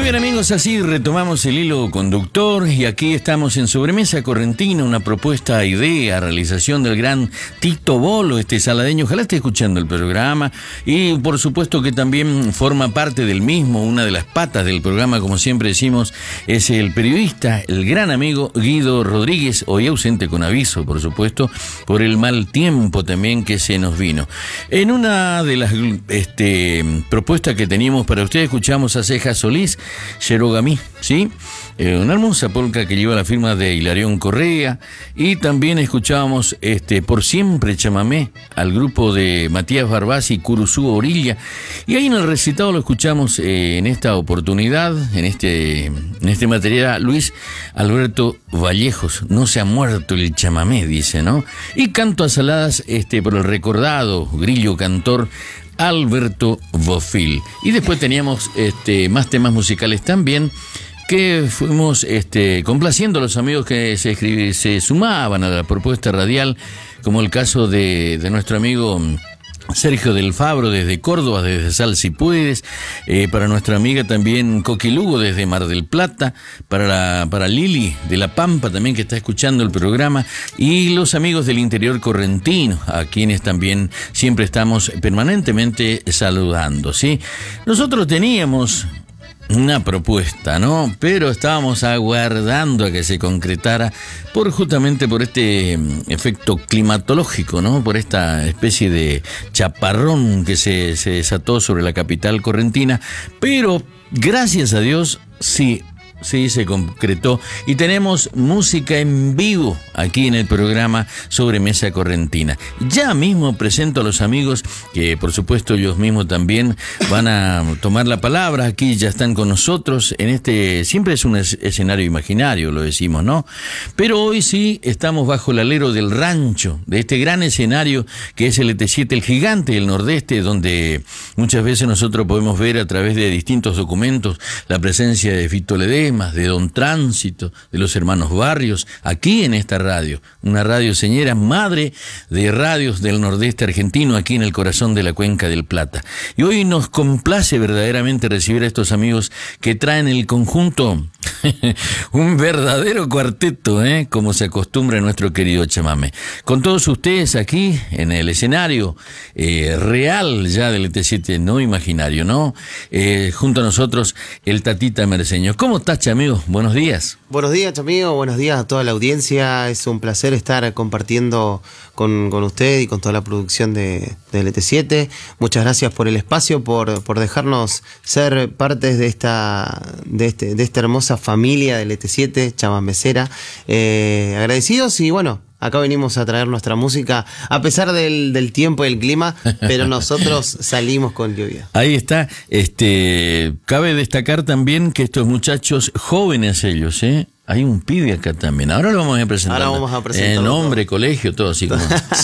Muy bien, amigos, así retomamos el hilo conductor y aquí estamos en Sobremesa Correntina, una propuesta, idea, realización del gran Tito Bolo, este saladeño. Ojalá esté escuchando el programa y por supuesto que también forma parte del mismo, una de las patas del programa, como siempre decimos, es el periodista, el gran amigo Guido Rodríguez, hoy ausente con aviso, por supuesto, por el mal tiempo también que se nos vino. En una de las propuestas que teníamos para ustedes, escuchamos a Ceja Solís, Yerogami, ¿sí? Una hermosa polca que lleva la firma de Hilarión Correa, y también escuchábamos Por Siempre Chamamé al grupo de Matías Barbasi y Curuzú Orilla, y ahí en el recitado lo escuchamos en esta oportunidad, en este material, Luis Alberto Vallejos, No se ha muerto el chamamé, dice, ¿no? Y canto a saladas por el recordado grillo cantor Alberto Bofill. Y después teníamos más temas musicales también, que fuimos complaciendo a los amigos que se sumaban a la propuesta radial, como el caso de nuestro amigo Sergio del Fabro desde Córdoba, desde Sal Si Puedes, para nuestra amiga también Coqui Lugo desde Mar del Plata, para Lili de La Pampa también, que está escuchando el programa, y los amigos del interior correntino, a quienes también siempre estamos permanentemente saludando, ¿sí? Nosotros teníamos una propuesta, ¿no? Pero estábamos aguardando a que se concretara justamente por este efecto climatológico, ¿no? Por esta especie de chaparrón que se desató sobre la capital correntina, pero gracias a Dios sí, se concretó y tenemos música en vivo aquí en el programa Sobremesa Correntina. Ya mismo presento a los amigos que por supuesto ellos mismos también van a tomar la palabra. Aquí ya están con nosotros en siempre es un escenario imaginario, lo decimos, ¿no? Pero hoy sí estamos bajo el alero del rancho, de este gran escenario que es el ET7, el gigante del Nordeste, donde muchas veces nosotros podemos ver a través de distintos documentos la presencia de Fito Ledesma, de Don Tránsito, de los hermanos Barrios, aquí en esta radio, una radio señera, madre de radios del Nordeste argentino, aquí en el corazón de la Cuenca del Plata. Y hoy nos complace verdaderamente recibir a estos amigos que traen el conjunto, un verdadero cuarteto, como se acostumbra en nuestro querido chamamé. Con todos ustedes aquí en el escenario real ya del ET7, no imaginario, ¿no? Junto a nosotros el Tatita Merceño. ¿Cómo estás, amigo? Buenos días. Buenos días, amigo. Buenos días a toda la audiencia. Es un placer estar compartiendo con usted y con toda la producción del ET7. Muchas gracias por el espacio, por dejarnos ser partes de esta hermosa familia del ET7, chamamecera. Agradecidos y bueno, acá venimos a traer nuestra música a pesar del tiempo y el clima, pero nosotros salimos con lluvia. Ahí está. Cabe destacar también que estos muchachos jóvenes ellos, hay un pibe acá también. Ahora lo vamos a presentar. Ahora vamos a presentar. Nombre, colegio, todo así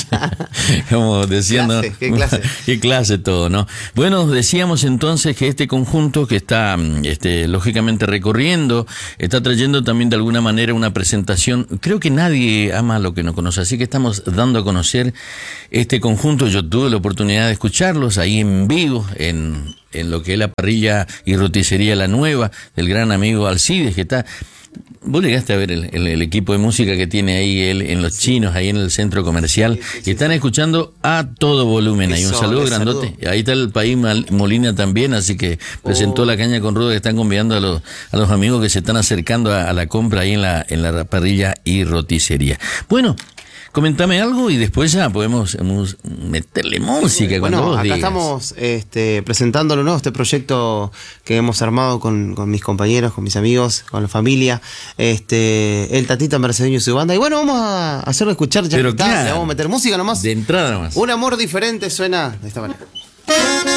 como diciendo. ¿Qué clase? Qué clase todo, ¿no? Bueno, decíamos entonces que este conjunto que está lógicamente recorriendo, está trayendo también de alguna manera una presentación. Creo que nadie ama lo que no conoce, así que estamos dando a conocer este conjunto. Yo tuve la oportunidad de escucharlos ahí en vivo, en lo que es la parrilla y roticería La Nueva, del gran amigo Alcides, que está. Vos llegaste a ver el equipo de música que tiene ahí él en Los Chinos, ahí en el centro comercial, y están escuchando a todo volumen. Hay un saludo grandote. Ahí está el país Molina también, así que presentó la caña con ruda, que están convidando a los amigos que se están acercando a la compra ahí en la parrilla y roticería. Bueno, comentame algo y después ya podemos meterle música. Bueno, vos acá digas. estamos presentándolo, ¿no? Este proyecto que hemos armado con mis compañeros, con mis amigos, con la familia, el Tatita Merceño y su banda. Y bueno, vamos a hacerlo escuchar ya. Pero que está, claro, le vamos a meter música nomás. De entrada nomás. Un amor diferente suena de esta manera.